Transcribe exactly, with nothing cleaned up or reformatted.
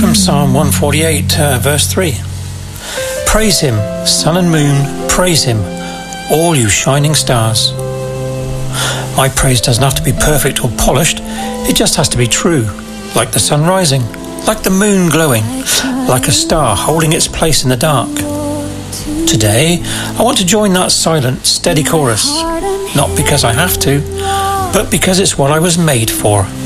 from Psalm one forty-eight, uh, verse three. Praise him, sun and moon, praise him, all you shining stars. My praise doesn't have to be perfect or polished, it just has to be true, like the sun rising, like the moon glowing, like a star holding its place in the dark. Today, I want to join that silent, steady chorus, not because I have to, but because it's what I was made for.